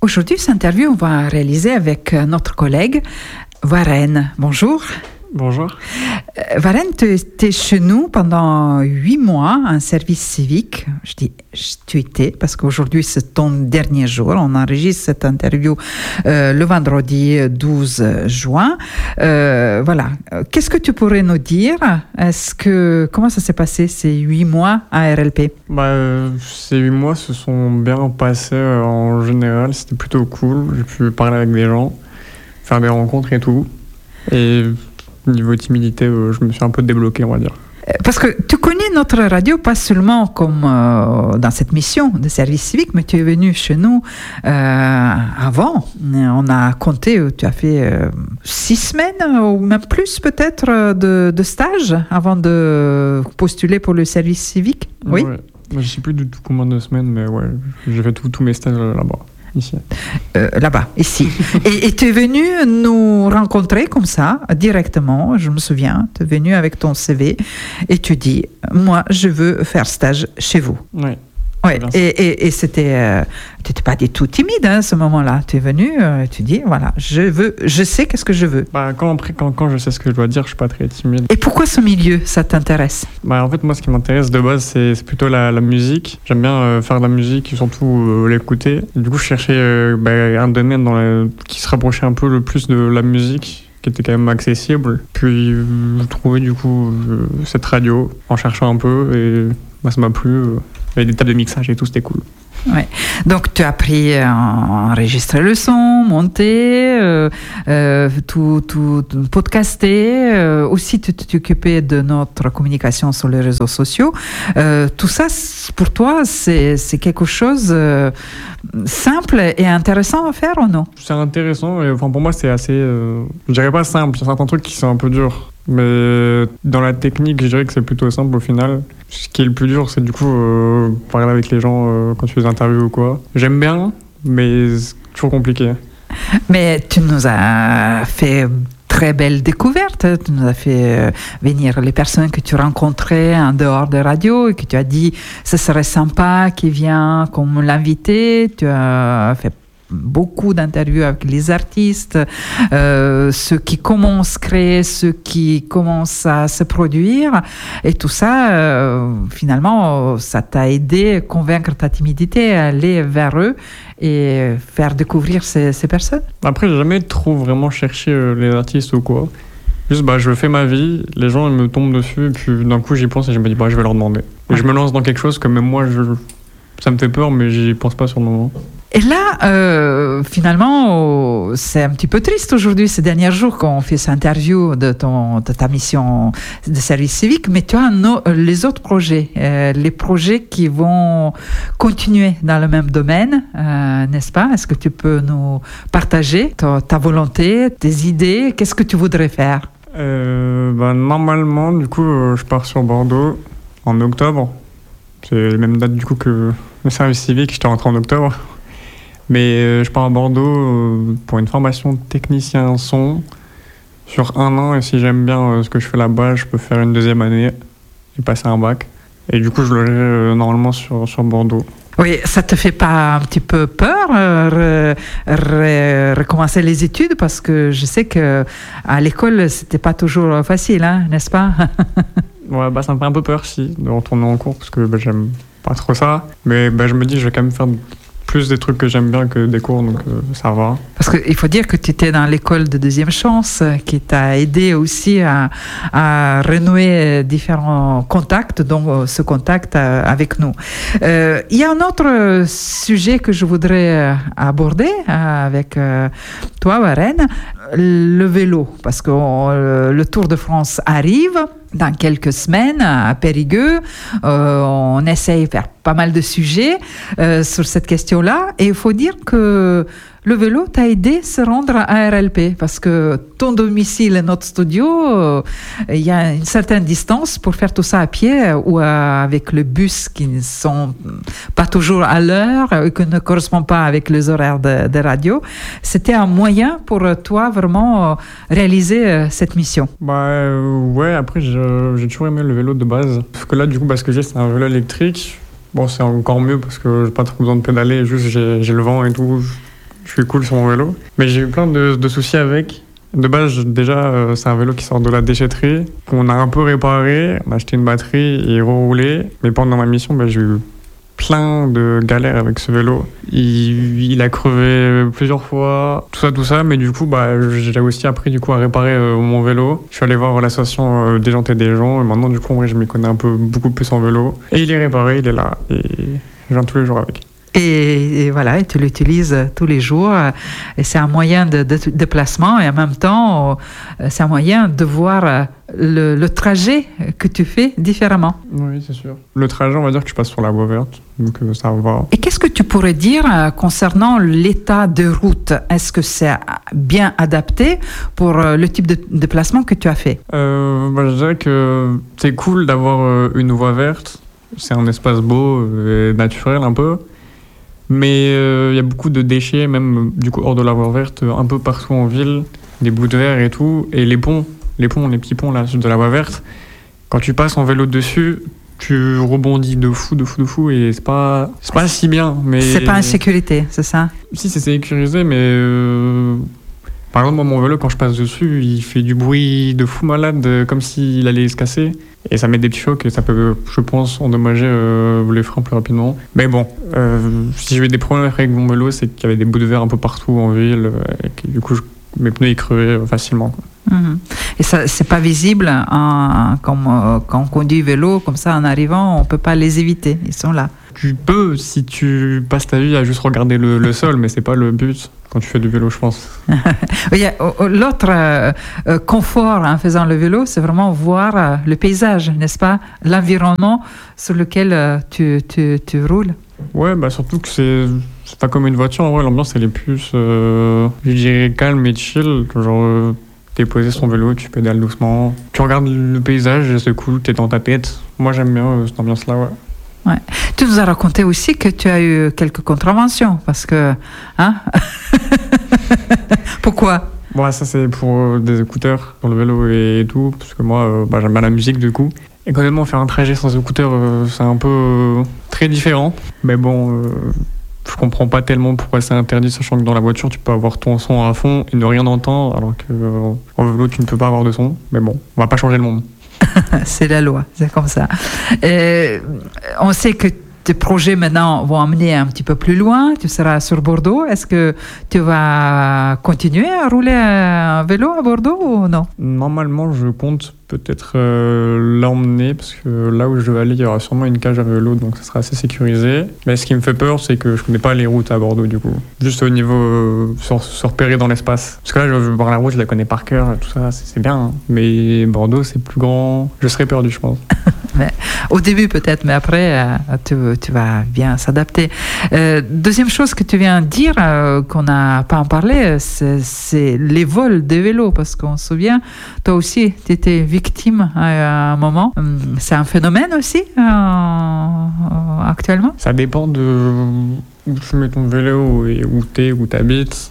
Aujourd'hui, cette interview, on va réaliser avec notre collègue Warren. Bonjour. Bonjour. Warren, tu étais chez nous pendant 8 mois en service civique. Je dis tu étais parce qu'aujourd'hui c'est ton dernier jour. On enregistre cette interview le vendredi 12 juin. Voilà. Qu'est-ce que tu pourrais nous dire? Comment ça s'est passé ces 8 mois à RLP? Ces 8 mois se sont bien passés en général. C'était plutôt cool. J'ai pu parler avec des gens, faire des rencontres et tout. Et niveau timidité, je me suis un peu débloqué, on va dire. Parce que tu connais notre radio pas seulement comme dans cette mission de service civique, mais tu es venu chez nous avant. On a compté, tu as fait 6 semaines ou même plus peut-être de stage avant de postuler pour le service civique. Oui. Ouais. Je ne sais plus du tout combien de semaines, mais ouais, j'ai fait tous mes stages là-bas. Ici. Là-bas, ici. et tu es venu nous rencontrer comme ça, directement, je me souviens, tu es venu avec ton CV et tu dis, moi, je veux faire stage chez vous. Oui. Ouais, et c'était, tu n'étais pas du tout timide à ce moment-là. Tu es venu, tu dis, voilà, je sais qu'est-ce que je veux. Quand je sais ce que je dois dire, je ne suis pas très timide. Et pourquoi ce milieu, ça t'intéresse? En fait, moi, ce qui m'intéresse de base, c'est plutôt la musique. J'aime bien faire de la musique et surtout l'écouter. Et du coup, je cherchais un domaine qui se rapprochait un peu le plus de la musique, qui était quand même accessible. Puis, je trouvais du coup cette radio en cherchant un peu et ça m'a plu. Il y avait des tables de mixage et tout, c'était cool. Ouais. Donc, tu as appris à enregistrer le son, monter, tout podcaster. Aussi, tu t'occupais de notre communication sur les réseaux sociaux. Tout ça, pour toi, c'est quelque chose simple et intéressant à faire ou non? C'est intéressant. Pour moi, c'est assez... je dirais pas simple. Il y a certains trucs qui sont un peu durs. Mais dans la technique, je dirais que c'est plutôt simple au final. Ce qui est le plus dur, c'est du coup parler avec les gens quand tu fais des interviews ou quoi. J'aime bien, mais c'est toujours compliqué. Mais tu nous as fait très belle découverte. Tu nous as fait venir les personnes que tu rencontrais en dehors de radio et que tu as dit ce serait sympa qu'ils viennent comme l'invité. Tu as fait beaucoup d'interviews avec les artistes, ceux qui commencent à créer, ceux qui commencent à se produire. Et tout ça, finalement, ça t'a aidé à convaincre ta timidité, à aller vers eux et faire découvrir ces personnes. Après, j'ai jamais trop vraiment cherché les artistes ou quoi. Juste, je fais ma vie, les gens ils me tombent dessus, et puis d'un coup, j'y pense et je me dis, je vais leur demander. Et je me lance dans quelque chose que même moi, ça me fait peur, mais j'y pense pas sur le moment. Et là, finalement, c'est un petit peu triste aujourd'hui, ces derniers jours, quand on fait cette interview de ta mission de service civique, mais tu as les autres projets, les projets qui vont continuer dans le même domaine, n'est-ce pas? Est-ce que tu peux nous partager ta volonté, tes idées? Qu'est-ce que tu voudrais faire? Normalement, du coup, je pars sur Bordeaux en octobre. C'est la même date, du coup, que le service civique, j'étais rentré en octobre. Mais je pars à Bordeaux pour une formation de technicien son sur 1 an. Et si j'aime bien ce que je fais là-bas, je peux faire une 2e année et passer un bac. Et du coup, je logerai normalement sur Bordeaux. Oui, ça te fait pas un petit peu peur recommencer les études? Parce que je sais que à l'école, c'était pas toujours facile, hein, n'est-ce pas? Ouais, ça me fait un peu peur, de retourner en cours, parce que j'aime pas trop ça. Mais je me dis, je vais quand même faire plus des trucs que j'aime bien que des cours, donc ça va. Parce qu'il faut dire que tu étais dans l'école de deuxième chance, qui t'a aidé aussi à renouer différents contacts, donc ce contact avec nous. Il y a un autre sujet que je voudrais aborder avec toi, Warren, le vélo, parce que le Tour de France arrive dans quelques semaines à Périgueux. On essaye de faire pas mal de sujets sur cette question-là. Et il faut dire que le vélo t'a aidé à se rendre à RLP parce que ton domicile et notre studio, il y a une certaine distance pour faire tout ça à pied ou avec le bus qui ne sont pas toujours à l'heure et qui ne correspondent pas avec les horaires de radio. C'était un moyen pour toi vraiment réaliser cette mission. Ouais, après j'ai toujours aimé le vélo de base. Parce que là, du coup, ce que j'ai, c'est un vélo électrique. Bon, c'est encore mieux parce que j'ai pas trop besoin de pédaler, juste j'ai le vent et tout. je suis cool sur mon vélo. Mais j'ai eu plein de soucis avec. De base, déjà, c'est un vélo qui sort de la déchetterie, qu'on a un peu réparé, on a acheté une batterie et roulé. Mais pendant ma mission, j'ai eu plein de galères avec ce vélo. Il a crevé plusieurs fois, tout ça. Mais du coup, j'ai aussi appris à réparer mon vélo. Je suis allé voir l'association Déjanter des gens. Et maintenant, du coup, je m'y connais beaucoup plus en vélo. Et il est réparé, il est là. Et je viens tous les jours avec. Et voilà, et tu l'utilises tous les jours. Et c'est un moyen de déplacement et en même temps, c'est un moyen de voir le trajet que tu fais différemment. Oui, c'est sûr. Le trajet, on va dire que je passe sur la voie verte, donc ça va. Et qu'est-ce que tu pourrais dire concernant l'état de route? Est-ce que c'est bien adapté pour le type de déplacement que tu as fait? Je dirais que c'est cool d'avoir une voie verte. C'est un espace beau et naturel un peu. Mais il y a beaucoup de déchets, même du coup hors de la voie verte, un peu partout en ville, des bouts de verre et tout. Et les petits ponts là, de la voie verte, quand tu passes en vélo dessus, tu rebondis de fou et c'est pas si bien. Mais c'est pas en sécurité, c'est ça? Si, c'est sécurisé, mais par exemple, moi, mon vélo, quand je passe dessus, il fait du bruit de fou malade, comme s'il allait se casser. Et ça met des petits chocs et ça peut, je pense, endommager les freins plus rapidement. Mais bon, si j'ai eu des problèmes avec mon vélo, c'est qu'il y avait des bouts de verre un peu partout en ville. Et que, du coup, mes pneus ils crevaient facilement, quoi. Et ça, c'est pas visible quand on conduit vélo, comme ça, en arrivant, on peut pas les éviter. Ils sont là. Tu peux, si tu passes ta vie à juste regarder le sol, mais c'est pas le but quand tu fais du vélo, je pense. L'autre confort en faisant le vélo, c'est vraiment voir le paysage, n'est-ce pas? L'environnement sur lequel tu roules. Ouais, surtout que c'est pas comme une voiture. En vrai, l'ambiance, elle est plus, je dirais, calme et chill. Genre, t'es posé sur ton vélo, tu pédales doucement. Tu regardes le paysage, c'est cool, t'es dans ta tête. Moi, j'aime bien cette ambiance-là, ouais. Ouais. Tu nous as raconté aussi que tu as eu quelques contraventions, parce que... Hein? Pourquoi? Bon, ça, c'est pour des écouteurs sur le vélo et tout, parce que moi, j'aime bien la musique, du coup. Et honnêtement, faire un trajet sans écouteurs, c'est un peu très différent. Mais bon, je comprends pas tellement pourquoi c'est interdit, sachant que dans la voiture, tu peux avoir ton son à fond et ne rien entendre, alors qu'en vélo, tu ne peux pas avoir de son. Mais bon, on va pas changer le monde. C'est la loi, c'est comme ça. On sait que tes projets maintenant vont amener un petit peu plus loin. Tu seras sur Bordeaux. Est-ce que tu vas continuer à rouler un vélo à Bordeaux ou non? Normalement, je compte peut-être l'emmener, parce que là où je vais aller, il y aura sûrement une cage à vélo, donc ça sera assez sécurisé. Mais ce qui me fait peur, c'est que je connais pas les routes à Bordeaux, du coup. Juste au niveau se repérer dans l'espace. Parce que là, je vais voir la route, je la connais par cœur, tout ça, c'est bien. Hein. Mais Bordeaux, c'est plus grand. Je serais perdu, je pense. Mais, au début peut-être, mais après, tu vas bien s'adapter. Deuxième chose que tu viens de dire, qu'on n'a pas en parlé, c'est les vols des vélos, parce qu'on se souvient, toi aussi, tu étais victime à un moment. C'est un phénomène aussi actuellement? Ça dépend de où tu mets ton vélo et où t'habites.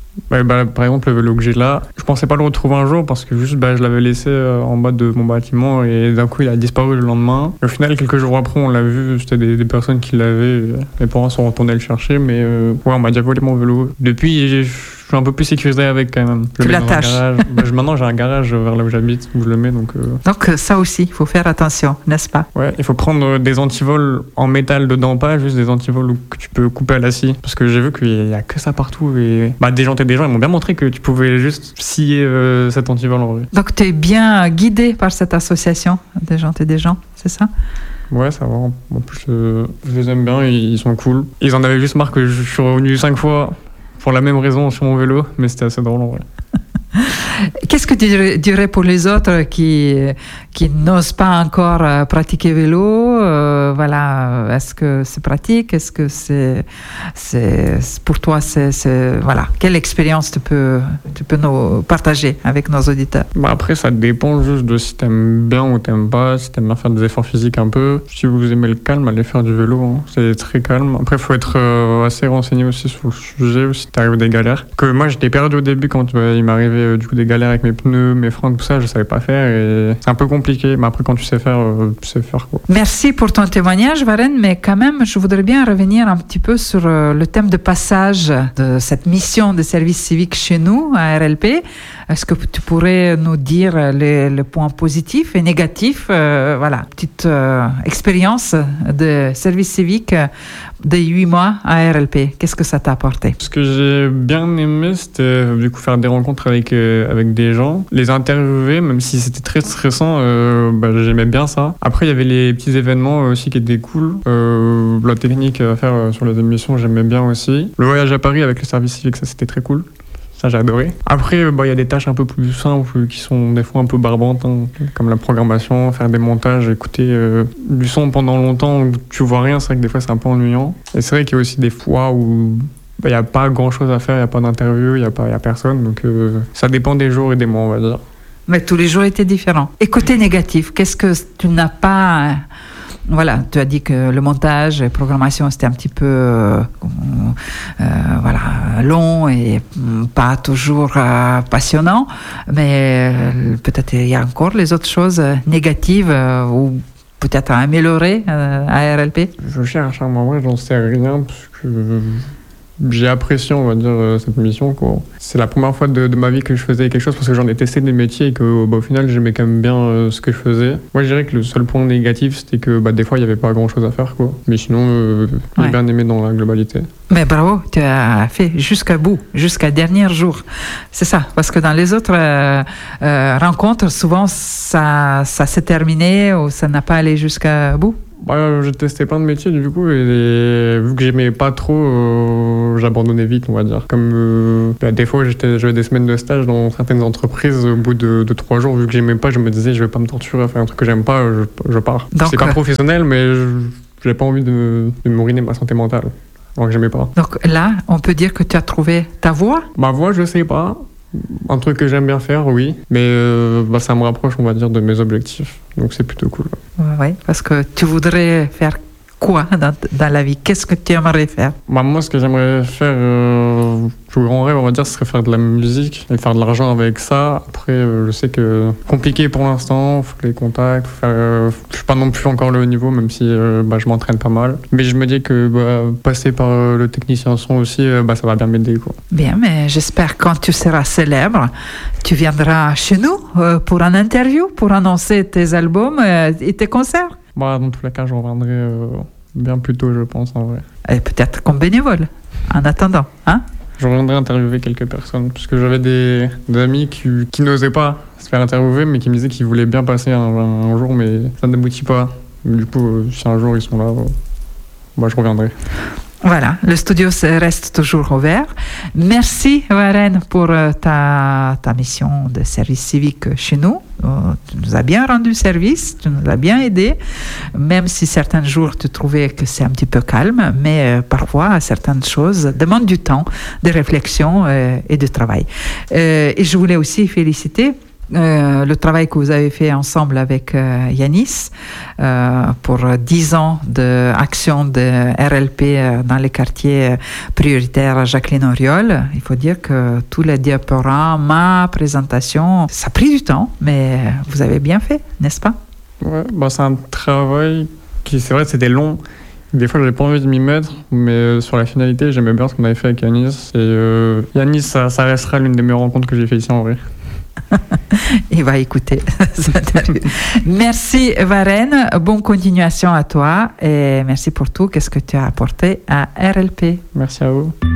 Par exemple, le vélo que j'ai là, je pensais pas le retrouver un jour parce que juste je l'avais laissé en bas de mon bâtiment et d'un coup il a disparu le lendemain. Au final, quelques jours après, on l'a vu, c'était des personnes qui l'avaient. Mes parents sont retournés le chercher, mais on m'a déjà volé mon vélo. Depuis, je suis un peu plus sécurisé avec quand même. Tu l'attaches. Maintenant, j'ai un garage vers là où j'habite où je le mets. Donc ça aussi, il faut faire attention, n'est-ce pas? Ouais, il faut prendre des antivols en métal dedans, pas juste des antivols que tu peux couper à la scie. Parce que j'ai vu qu'il y a que ça partout et Déjanter des gens, ils m'ont bien montré que tu pouvais juste scier cet antivol en vrai. Donc tu es bien guidé par cette association Déjanter des gens, c'est ça? Ouais, ça va. En plus, je les aime bien, ils sont cool. Ils en avaient juste marre que je suis revenu 5 fois pour la même raison sur mon vélo, mais c'était assez drôle en vrai. Qu'est-ce que tu dirais pour les autres qui n'osent pas encore pratiquer vélo? Voilà, est-ce que c'est pratique? Est-ce que c'est pour toi, voilà, quelle expérience tu peux nous partager avec nos auditeurs? Après, ça dépend juste de si t'aimes bien ou t'aimes pas, si t'aimes bien faire des efforts physiques un peu. Si vous aimez le calme, allez faire du vélo, hein. C'est très calme. Après, il faut être assez renseigné aussi sur le sujet, si t'arrives des galères. Que moi, j'étais perdu au début quand il m'arrivait du coup des galères avec mes pneus, mes freins, tout ça, je savais pas faire et c'est un peu compliqué. Mais après, quand tu sais faire, quoi. Merci pour ton témoignage, Warren, mais quand même, je voudrais bien revenir un petit peu sur le thème de passage de cette mission de service civique chez nous, à RLP. Est-ce que tu pourrais nous dire les points positifs et négatifs, voilà, petite expérience de service civique de 8 mois à RLP. Qu'est-ce que ça t'a apporté? Ce que j'ai bien aimé, c'était du coup faire des rencontres avec des gens, les interviewer, même si c'était très stressant, j'aimais bien ça. Après, il y avait les petits événements aussi qui étaient cool. La technique à faire sur les émissions, j'aimais bien aussi. Le voyage à Paris avec le service civique, ça c'était très cool. Ça, j'ai adoré. Après, il y a des tâches un peu plus simples qui sont des fois un peu barbantes, comme la programmation, faire des montages, écouter du son pendant longtemps où tu vois rien. C'est vrai que des fois, c'est un peu ennuyant. Et c'est vrai qu'il y a aussi des fois où il n'y a pas grand-chose à faire, il n'y a pas d'interview, il n'y a personne. Donc, ça dépend des jours et des mois, on va dire. Mais tous les jours étaient différents. Et côté négatif, qu'est-ce que tu n'as pas... Voilà, tu as dit que le montage et la programmation, c'était un petit peu long et pas toujours passionnant, mais peut-être il y a encore les autres choses négatives ou peut-être à améliorer à RLP. Je cherche un moment, j'en sais rien, parce que j'ai apprécié, on va dire, cette mission, quoi. C'est la première fois de ma vie que je faisais quelque chose parce que j'en ai testé des métiers et que au final j'aimais quand même bien ce que je faisais. Moi je dirais que le seul point négatif c'était que des fois il n'y avait pas grand chose à faire, quoi. Mais sinon j'ai bien aimé dans la globalité. Mais bravo, tu as fait jusqu'à bout, jusqu'à dernier jour. C'est ça, parce que dans les autres rencontres, souvent ça s'est terminé ou ça n'a pas allé jusqu'à bout. J'ai testé plein de métiers du coup et vu que j'aimais pas trop, j'abandonnais vite, on va dire. Comme des fois j'avais des semaines de stage dans certaines entreprises, au bout de 3 jours, vu que j'aimais pas, je me disais je vais pas me torturer à faire un truc que j'aime pas, je pars. Donc, c'est pas professionnel, mais j'ai pas envie de me ruiner ma santé mentale, alors que j'aimais pas. Donc là, on peut dire que tu as trouvé ta voie? Ma voie, je sais pas. Un truc que j'aime bien faire, oui, mais ça me rapproche, on va dire, de mes objectifs, donc c'est plutôt cool. Oui, parce que tu voudrais faire quoi dans la vie? Qu'est-ce que tu aimerais faire? Moi, ce que j'aimerais faire, le grand rêve, on va dire, ce serait faire de la musique et faire de l'argent avec ça. Après, je sais que compliqué pour l'instant, faut les contacts, je suis pas non plus encore le haut niveau, même si je m'entraîne pas mal. Mais je me dis que passer par le technicien son aussi, ça va bien m'aider, quoi. Bien, mais j'espère que quand tu seras célèbre, tu viendras chez nous pour une interview, pour annoncer tes albums et tes concerts. Dans tous les cas, je reviendrai bien plus tôt, je pense, en vrai. Et peut-être comme bénévole, en attendant, hein? Je reviendrai interviewer quelques personnes, parce que j'avais des amis qui n'osaient pas se faire interviewer, mais qui me disaient qu'ils voulaient bien passer un jour, mais ça n'aboutit pas. Du coup, si un jour ils sont là, je reviendrai. Voilà, le studio reste toujours ouvert. Merci, Warren, pour ta mission de service civique chez nous. Tu nous as bien rendu service, tu nous as bien aidé, même si certains jours tu trouvais que c'est un petit peu calme, mais parfois certaines choses demandent du temps, de réflexion et de travail. Et je voulais aussi féliciter le travail que vous avez fait ensemble avec Yanis pour 10 ans d'action de RLP dans les quartiers prioritaires Jacqueline Auriol. Il faut dire que tous les diaporamas, ma présentation, ça a pris du temps, mais vous avez bien fait, n'est-ce pas? Ouais, c'est un travail qui, c'est vrai, c'était long. Des fois, j'avais pas envie de m'y mettre, mais sur la finalité, j'aimais bien ce qu'on avait fait avec Yanis. Et Yanis, ça restera l'une des meilleures rencontres que j'ai fait ici en vrai. Il va écouter cette interview. Merci Warren, bonne continuation à toi et merci pour tout. Qu'est-ce que tu as apporté à RLP? Merci à vous.